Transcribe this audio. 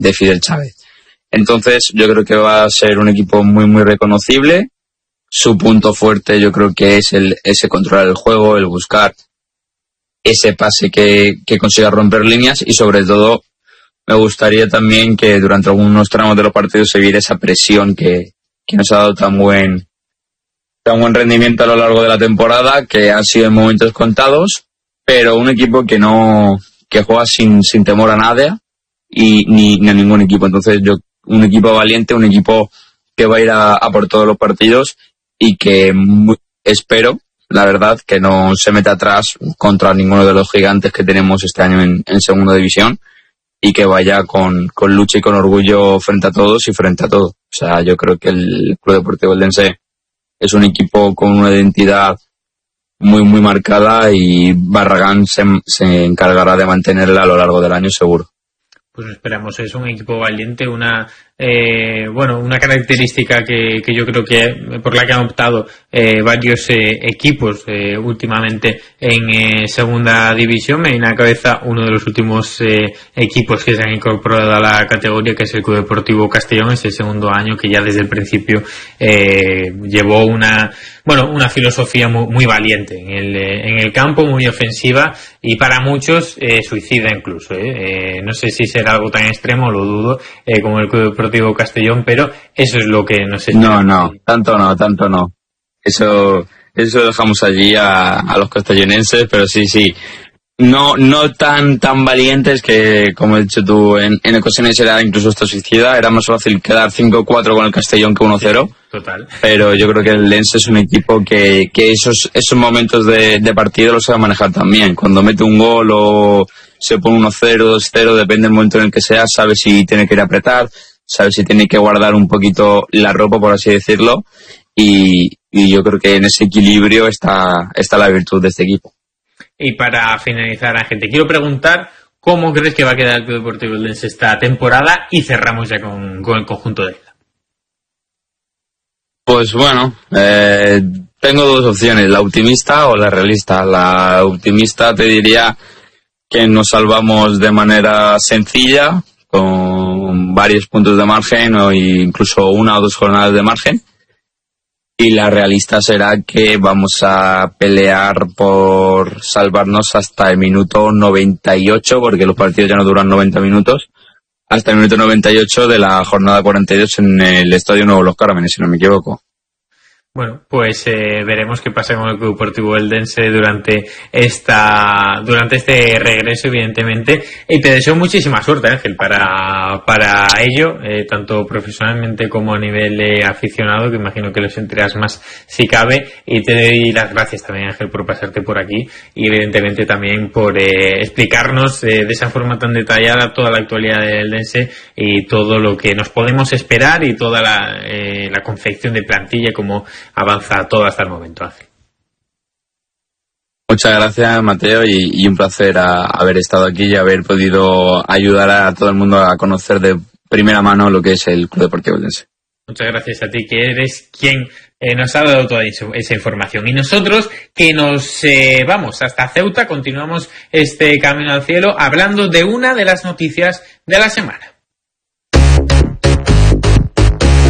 de Fidel Chávez. Entonces yo creo que va a ser un equipo muy muy reconocible. Su punto fuerte yo creo que es ese controlar el juego, el buscar ese pase que consiga romper líneas, y sobre todo me gustaría también que durante algunos tramos de los partidos se viera esa presión que nos ha dado tan buen rendimiento a lo largo de la temporada, que han sido en momentos contados, pero un equipo que juega sin temor a nada y ni a ningún equipo. Entonces un equipo valiente, un equipo que va a ir a por todos los partidos, y que espero, la verdad, que no se meta atrás contra ninguno de los gigantes que tenemos este año en segunda división, y que vaya con lucha y con orgullo frente a todos y frente a todo. O sea, yo creo que el Club Deportivo Eldense es un equipo con una identidad muy muy marcada, y Barragán se encargará de mantenerla a lo largo del año seguro. Pues esperamos, es un equipo valiente, una característica que yo creo que por la que han optado varios equipos últimamente en segunda división. Me viene a la cabeza uno de los últimos equipos que se han incorporado a la categoría, que es el Club Deportivo Castellón. Es el segundo año que ya desde el principio llevó una filosofía muy valiente en el campo, muy ofensiva, y para muchos suicida incluso. No sé si será algo tan extremo, lo dudo, como el Club Deportivo Castellón, pero eso es lo que nos espera. No, tanto no. Eso dejamos allí a los castellonenses, pero sí. No tan valientes, que, como has dicho tú, en ocasiones era incluso hasta suicida. Era más fácil quedar 5-4 con el Castellón que 1-0. Sí, total. Pero yo creo que el Lense es un equipo que esos momentos de partido los sabe manejar también. Cuando mete un gol o se pone 1-0, 2-0, depende del momento en el que sea, sabe si tiene que ir a apretar, sabe si tiene que guardar un poquito la ropa, por así decirlo, y yo creo que en ese equilibrio está la virtud de este equipo. Y para finalizar, Ángel, te quiero preguntar cómo crees que va a quedar el Club Deportivo Eldense esta temporada, y cerramos ya con el conjunto de Elda. Pues bueno, tengo dos opciones, la optimista o la realista. La optimista te diría que nos salvamos de manera sencilla, con varios puntos de margen o incluso 1 o 2 jornadas de margen. Y la realista será que vamos a pelear por salvarnos hasta el minuto 98, porque los partidos ya no duran 90 minutos, hasta el minuto 98 de la jornada 42 en el Estadio Nuevo Los Cármenes, si no me equivoco. Bueno, pues veremos qué pasa con el Club Deportivo Eldense durante este regreso, evidentemente, y te deseo muchísima suerte, Ángel, para ello, tanto profesionalmente como a nivel aficionado, que imagino que lo sentirás más si cabe, y te doy las gracias también, Ángel, por pasarte por aquí, y evidentemente también por explicarnos de esa forma tan detallada toda la actualidad del Eldense y todo lo que nos podemos esperar, y toda la confección de plantilla, como avanza todo hasta el momento, Ángel. Muchas gracias, Mateo, y un placer haber estado aquí y haber podido ayudar a todo el mundo a conocer de primera mano lo que es el Club Deportivo Eldense. Muchas gracias a ti, que eres quien nos ha dado toda esa información. Y nosotros, que nos vamos hasta Ceuta, continuamos este camino al cielo hablando de una de las noticias de la semana.